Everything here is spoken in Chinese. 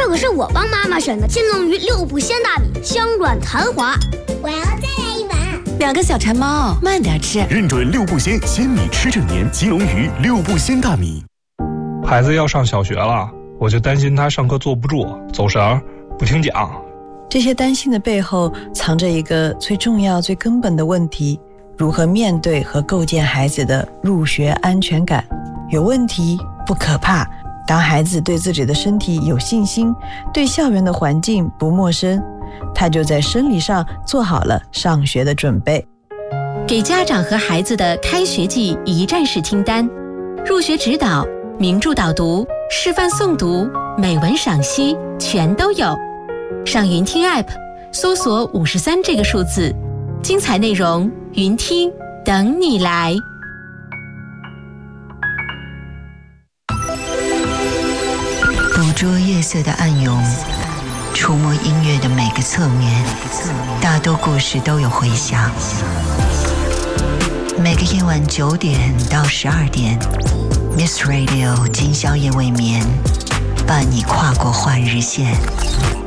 可是我帮妈妈选的金龙鱼6步鲜大米，香软弹滑。 我要再来一碗。 2个小馋猫，慢点吃。 认准6步鲜，鲜米吃整年。金龙鱼6步鲜大米。 孩子要上小学了，我就担心他上课坐不住，走神，不听讲。 这些担心的背后，藏着一个最重要、最根本的问题：如何面对和构建孩子的入学安全感。有问题不可怕，当孩子对自己的身体有信心，对校园的环境不陌生，他就在生理上做好了上学的准备。 给家长和孩子的开学季一站式听单，入学指导、名著导读、示范诵读、美文赏析全都有。上云听 App 搜索53这个数字，精彩内容云听等你来。 捕捉夜色的暗涌，触摸音乐的每个侧面，大多故事都有回响。每个夜晚9点到12点 ，Miss Radio 今宵夜未眠，伴你跨过换日线。